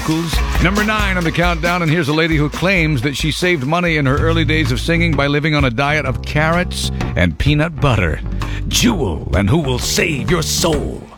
vocals. Number 9 on the countdown, and here's a lady who claims that she saved money in her early days of singing by living on a diet of carrots and peanut butter. Jewel and Who Will Save Your Soul.